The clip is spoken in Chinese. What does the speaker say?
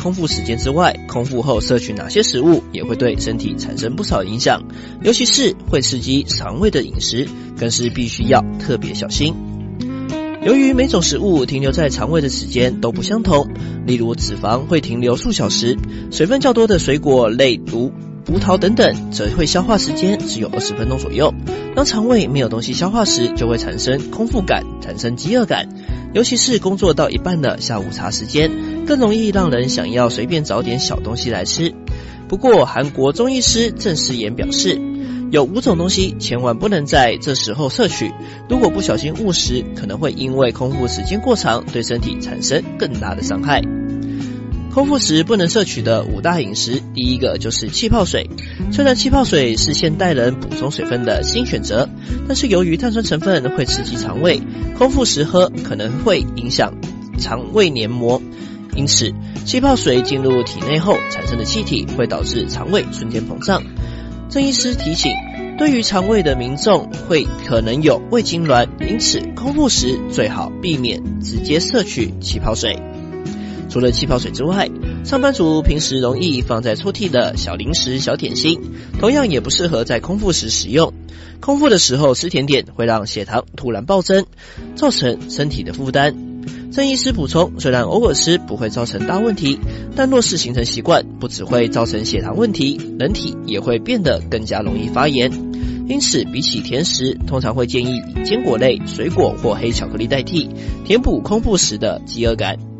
空腹时间之外，空腹后摄取哪些食物也会对身体产生不少影响，尤其是会刺激肠胃的饮食，更是必须要特别小心。由于每种食物停留在肠胃的时间都不相同，例如脂肪会停留数小时，水分较多的水果类如葡萄等等则会消化时间只有20分钟左右。当肠胃没有东西消化时，就会产生空腹感，产生饥饿感，尤其是工作到一半的下午茶时间，更容易让人想要随便找点小东西来吃。不过韩国中医师郑世妍表示，有5种东西千万不能在这时候摄取，如果不小心误食，可能会因为空腹时间过长，对身体产生更大的伤害。空腹时不能摄取的5大饮食，第一个就是气泡水。虽然气泡水是现代人补充水分的新选择，但是由于碳酸成分会刺激肠胃，空腹时喝可能会影响肠胃黏膜，因此气泡水进入体内后产生的气体会导致肠胃瞬间膨胀。郑医师提醒，对于肠胃的民众会可能有胃痉挛，因此空腹时最好避免直接摄取气泡水。除了气泡水之外，上班族平时容易放在抽屉的小零食、小点心，同样也不适合在空腹时食用。空腹的时候吃甜点会让血糖突然暴增，造成身体的负担。郑医师补充，虽然偶尔吃不会造成大问题，但若是形成习惯，不只会造成血糖问题，人体也会变得更加容易发炎。因此比起甜食，通常会建议以坚果类、水果或黑巧克力代替，填补空腹时的饥饿感。